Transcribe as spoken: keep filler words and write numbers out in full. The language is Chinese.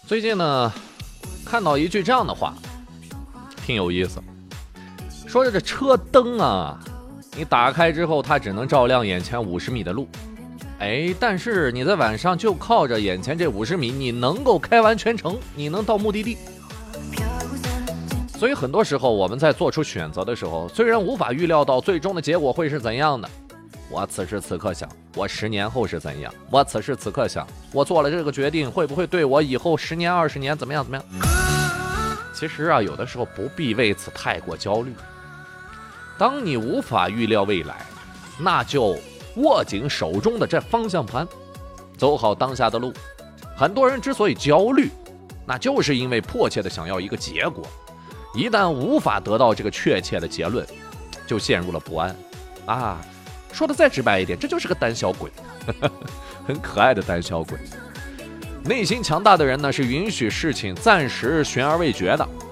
最近呢，看到一句这样的话，挺有意思，说着这车灯啊，你打开之后，它只能照亮眼前五十米的路，哎，但是你在晚上就靠着眼前这五十米，你能够开完全程，你能到目的地。所以很多时候我们在做出选择的时候，虽然无法预料到最终的结果会是怎样的，我此时此刻想，我十年后是怎样？我此时此刻想，我做了这个决定会不会对我以后十年、二十年怎么样怎么样？其实啊，有的时候不必为此太过焦虑。当你无法预料未来，那就握紧手中的这方向盘，走好当下的路。很多人之所以焦虑，那就是因为迫切的想要一个结果，一旦无法得到这个确切的结论，就陷入了不安啊。说的再直白一点，这就是个胆小鬼，很可爱的胆小鬼。内心强大的人呢，是允许事情暂时悬而未决的，